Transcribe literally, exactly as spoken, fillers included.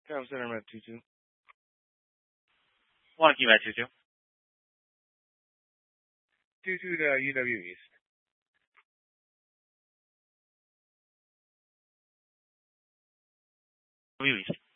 Cam Center at two two. One Q at two two. two two to U W East. W East.